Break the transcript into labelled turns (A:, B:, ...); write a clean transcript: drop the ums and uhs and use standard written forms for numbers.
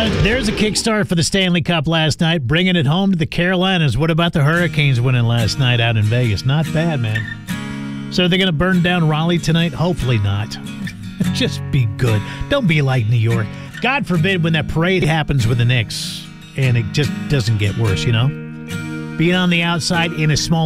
A: There's a kickstart for the Stanley Cup last night, bringing it home to the Carolinas. What about the Hurricanes winning last night out in Vegas? Not bad, man. So they're going to burn down Raleigh tonight? Hopefully not. Just be good. Don't be like New York. God forbid when that parade happens with the Knicks and it just doesn't get worse, you know? Being on the outside in a small